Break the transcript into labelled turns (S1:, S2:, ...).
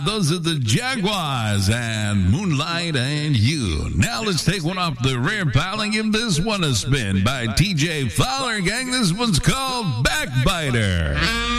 S1: Those are the Jaguars and Moonlight and You. Now let's take one off the rear pile and give this one a spin by TJ Fowler, gang. This one's called Backbiter.